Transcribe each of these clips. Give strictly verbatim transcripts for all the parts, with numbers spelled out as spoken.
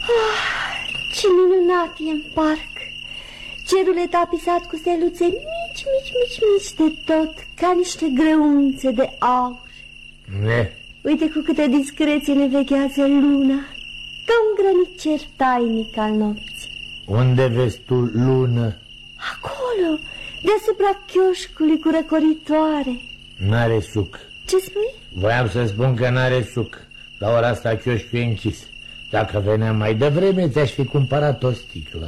Oh, ce minunat e în parc! Cerul e tapisat cu steluțe mici, mici, mici, mici de tot, ca niște grăunțe de aur. Ne. Uite cu câtă discreție ne veghează luna, ca un grănicer tainic al nopții. Unde vezi tu lună? Acolo, deasupra chioșcului cu răcoritoare. N-are suc. Ce spui? Voiam să spun că n-are suc. La ora asta chioșcul e închis. Dacă veneam mai devreme, ți-aș fi cumpărat o sticlă.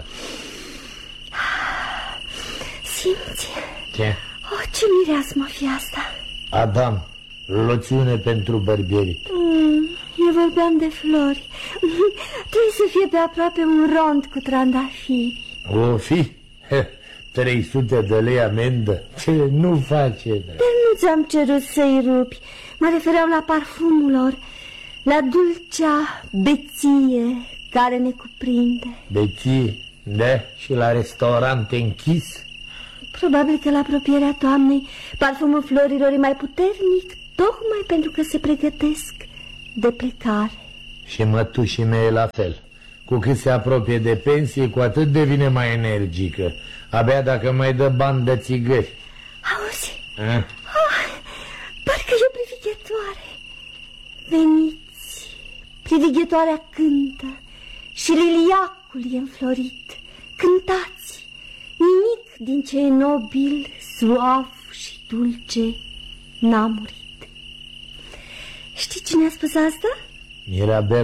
Simți? Ce? Oh, ce mireasmă fi asta. Adam, loțiune pentru bărbieri. mm, Eu vorbeam de flori. Trebuie să fie pe aproape un rond cu trandafiri. O fi? trei sute de lei amendă? Ce nu face? Dar nu ți-am cerut să-i rupi. Mă refeream la parfumul lor, la dulcea beție care ne cuprinde. Beție? Da? Și la restaurante închis? Probabil că la apropierea toamnei parfumul florilor e mai puternic, tocmai pentru că se pregătesc de plecare. Și mătușii mei la fel. Cu cât se apropie de pensie, cu atât devine mai energică. Abia dacă mai dă bani de țigări. Auzi? A? Oh, parcă e o privighetoare. Veniți, privighetoarea cântă și liliacul e înflorit. Cântați, nimic din ce e nobil, suav și dulce n-a murit. Știi cine a spus asta? Mirabel